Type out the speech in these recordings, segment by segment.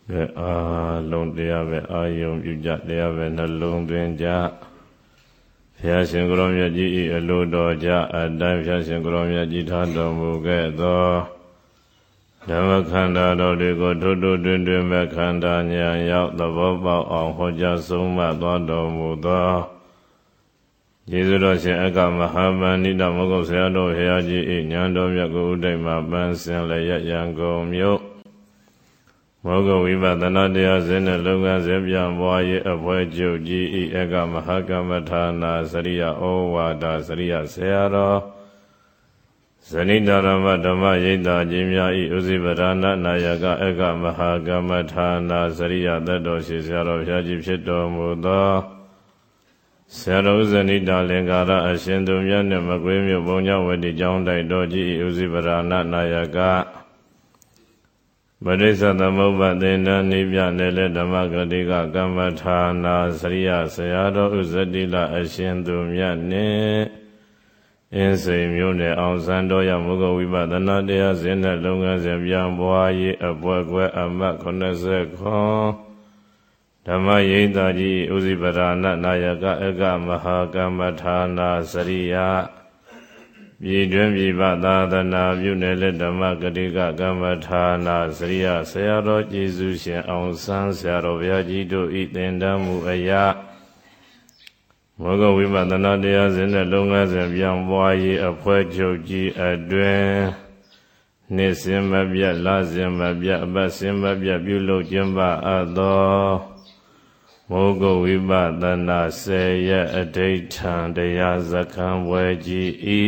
လုံးတရားပဲအာယုံပြုကြတရားပဲနှလုံးသွင်းကြဘုရားရှင်ကိုရောမြတ်ကြီးအလိုတော်ကြအတိုင်းဘုရားရှင်ကိုရောမြတ်ကြီးထားတော်မူခဲ့သောဓမ္မခန္ဓာတော်တွေကိုထိုးထိုးတွင်တွင်မဲ့ခန္ဓာဉာဏ်ရောက်သဘောပေါက်အောင်ဟောကြားဆုံးမသွားတော်မူသောယေရှုတော်ရှင်အက္ခမဟာမန္တိတမဂုတ်ဆရာတော်ဘုရားကြီး၏ဉာဏ်တော်မြတ်ကိုဥဒိမှပန်းစင်လည်းရံကုန်မြို့မောဂဝိပဿနာတရားစဉ်နဲ့လုပ်ငန်းစဉ်ပြန်ပွားရေးအဖွဲ့ချုပ်ကြီး၏အက္ခမဟာကမ္မထာနာစရိယဩဝါဒစရိယဆရာတော်ဇဏိတရမဓမ္မရိပ်သာကြီးများ၏ဥစိပဒါနနာယကအက္ခမဟာကမ္မထာနာစရိယတ္တောရှိဆရာတော်ဘုရားကြီးဖြစ်တော်မူသောဆရာတော်ဇဏိတလင်္ကာရအရှင်သူမြတ်နှင့်မကွေးမြို့ဘုံကျောင်းဝတိကျောင်းတိုက်တော်ကြီး၏ဥစိပဒါနနာယကပရိစ္ဆသမုပ္ပါသင်္ဍနိပြနယ်လေဓမ္မဂတိကကမ္မထာနာစရိယဆရာတော်ဥဇတိလအရှင်သူမြတ်နှင့်အင်းစိန်မြို့နယ်အောင်စံတော်ရမုဂဝိပဿနာတရားစဉ်နဲ့လုပ်ငန်းစဉ်ပြန်ပွားရေးအဖွဲ့ခွဲအမှတ်80ခွန်ဓမ္မရိပ်သာကြီးဥစိပဒါနနာယကအက္ခမဟာကမ္မထာနာစရိယပြည်တွင်ပြည်ပသာသနာပြုနယ်လေဓမ္မဂတိကကမ္မထာနာစရိယဆရာတော်ကျေးဇူးရှင်အောင်ဆန်းဆရာတော်ဘုရားကြီးတို့ဤသင်္ဍမှုအရာမောဂဝိပဿနာတရားစဉ်နဲ့လုပ်ငန်းစဉ်ပြန်ပွားရေးအဖွဲ့ချုပ်ကြီးအတွင်နေ့စဉ်မပြတ်လစဉ်မပြတ်အပတ်စဉ်မပြတ်ပြုလုပ်ကျင်းပအပ်သောမောဂဝိပဿနာ10ရက်အဋိဋ္ဌံတရားစခန်းပွဲကြီးဤ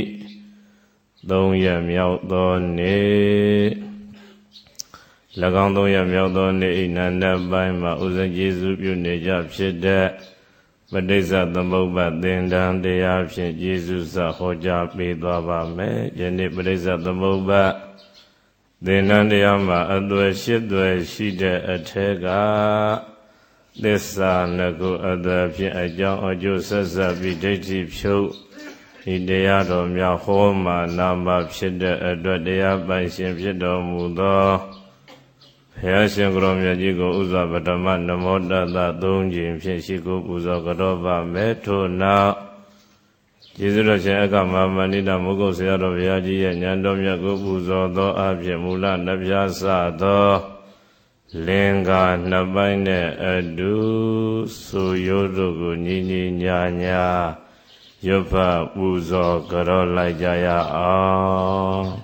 3ရက်မြောက်သောနေ့၎င်း3ရက်မြောက်သောနေ့ဤနန္ဒပိုင်းမှာဥစ္စကျေစုပြုနေကြဖြစ်တဲ့ပဋိစ္စသမုပ္ပါသင်္ဍံတရားဖြင့်ကျေစုစဟောကြားပေးသွားပါမယ်ယနေ့ပဋိစ္စသမုပ္ပါသင်္ဍံတရားမှာအသွယ်8သွယ်ရှိတဲ့အထက်ကသစ္စာနှစ်ခုအသွယ်ဖြင့်အကြောင်းအကျိုးဆက်ဆက်ပြီးဒိဋ္ဌိဖြုတ်ဒီတရားတော်များဟောမှနာမဖြစ်တဲ့အတွက်တရားပိုင်ရှင်ဖြစ်တော်မူသောဘုရားရှင်ကိုရောမြတ်ကြီးကိုဥစွာပထမနမောတတ3ကြိမ်ဖြင့်ရှိခိုးပူဇော်ကြောပါမယ်ထို့နောက်ကျေးဇူးတော်ရှင်အက္ခမမန္တိတမုဂုတ်ဆရာတော်ဘုရားကြီးရဲ့ဉာဏ်တော်မြတ်ကိုပူဇော်သောအဖြစ်မူလနှပြစသောလင်္ကာနှစ်ပိုင်းနဲ့အတူဆိုရိုးတို့ကိုညီညီညာညာရွတ်ဖတ်ပူဇော်ကြောလိုက်ကြရအောင်